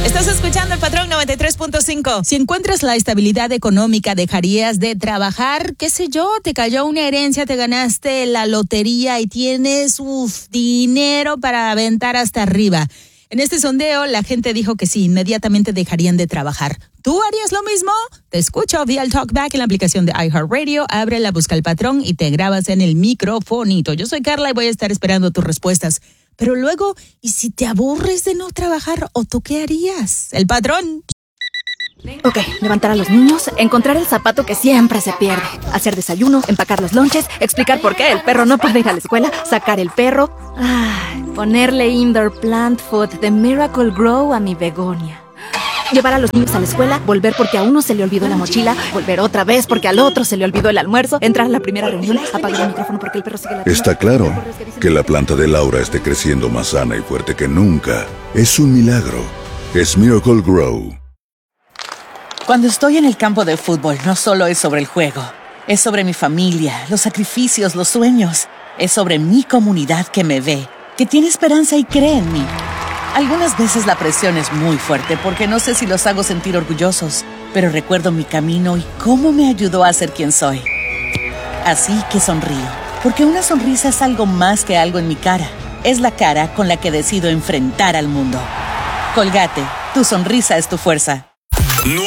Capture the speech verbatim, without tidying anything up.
Estás escuchando El Patrón noventa y tres punto cinco. Si encuentras la estabilidad económica, ¿dejarías de trabajar? ¿Qué sé yo? Te cayó una herencia, te ganaste la lotería y tienes uf, dinero para aventar hasta arriba. En este sondeo, la gente dijo que sí, inmediatamente dejarían de trabajar. ¿Tú harías lo mismo? Te escucho vía el Talkback en la aplicación de iHeartRadio. Ábrela, busca El Patrón y te grabas en el microfonito. Yo soy Carla y voy a estar esperando tus respuestas. Pero luego, ¿y si te aburres de no trabajar? ¿O tú qué harías? El Patrón. Ok, levantar a los niños, encontrar el zapato que siempre se pierde, hacer desayuno, empacar los lonches, explicar por qué el perro no puede ir a la escuela, sacar el perro, ay, ponerle indoor plant food de Miracle Grow a mi begonia. Llevar a los niños a la escuela, volver porque a uno se le olvidó la mochila, volver otra vez porque al otro se le olvidó el almuerzo, entrar a la primera reunión, apagar el micrófono porque el perro sigue la... Está claro que la planta de Laura esté creciendo más sana y fuerte que nunca. Es un milagro. Es Miracle Grow. Cuando estoy en el campo de fútbol, no solo es sobre el juego. Es sobre mi familia, los sacrificios, los sueños. Es sobre mi comunidad que me ve, que tiene esperanza y cree en mí. Algunas veces la presión es muy fuerte porque no sé si los hago sentir orgullosos, pero recuerdo mi camino y cómo me ayudó a ser quien soy. Así que sonrío, porque una sonrisa es algo más que algo en mi cara. Es la cara con la que decido enfrentar al mundo. Colgate, tu sonrisa es tu fuerza.